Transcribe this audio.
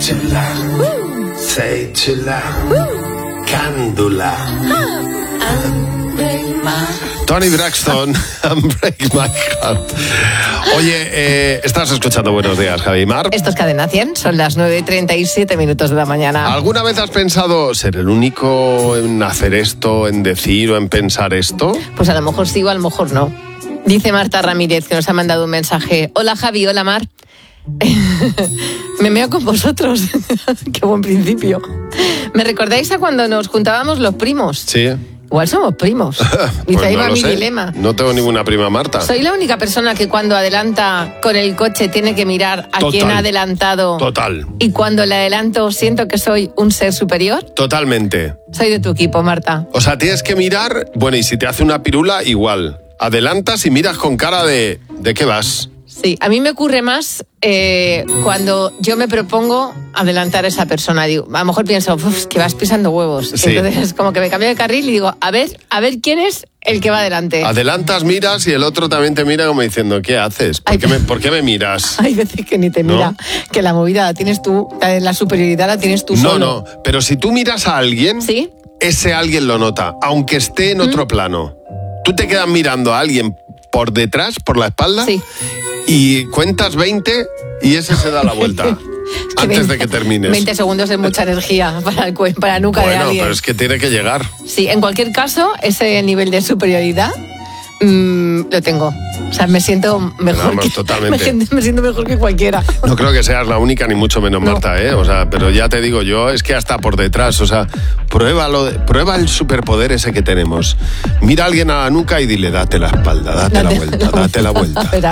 chula, say chula, cándula. Toni Braxton, Break My Heart. Oye, estás escuchando Buenos Días, Javi y Mar. Esto es Cadena 100, son las 9:37 de la mañana. ¿Alguna vez has pensado ser el único en hacer esto, en decir o en pensar esto? Pues a lo mejor sí o a lo mejor no. Dice Marta Ramírez, que nos ha mandado un mensaje. Hola Javi, hola Mar. Me meo con vosotros. Qué buen principio. ¿Me recordáis a cuando nos juntábamos los primos? Sí. Igual somos primos. Dice, Pues ahí no va lo mi sé. dilema. No tengo ninguna prima Marta. Soy la única persona que cuando adelanta con el coche tiene que mirar a quién ha adelantado. Total. Y cuando le adelanto siento que soy un ser superior. Totalmente. Soy de tu equipo, Marta. O sea, tienes que mirar, bueno, y si te hace una pirula, igual. Adelantas y miras con cara de qué vas. Sí, a mí me ocurre más cuando yo me propongo adelantar a esa persona. Digo, a lo mejor pienso, que vas pisando huevos. Sí. Entonces, como que me cambio de carril y digo, a ver quién es el que va adelante. Adelantas, miras y el otro también te mira como diciendo, ¿qué haces? ¿Por qué me miras? Hay veces que ni te mira, ¿No? que la movida la tienes tú, la superioridad la tienes tú solo. No, pero si tú miras a alguien, ¿Sí? ese alguien lo nota, aunque esté en otro plano. Tú te quedas mirando a alguien por detrás, por la espalda, Sí. y cuentas 20 y ese se da la vuelta antes de que termines. 20 segundos es mucha energía para la nuca de Bueno, alguien. pero es que tiene que llegar. Sí, en cualquier caso, ese nivel de superioridad lo tengo. O sea, me siento mejor. Vamos, totalmente. Me siento mejor que cualquiera. No creo que seas la única, ni mucho menos, No. Marta, ¿eh? O sea, pero ya te digo yo, es que hasta por detrás, o sea, prueba el superpoder ese que tenemos. Mira a alguien a la nuca y dile, date la espalda, date la vuelta, date la vuelta. Verás.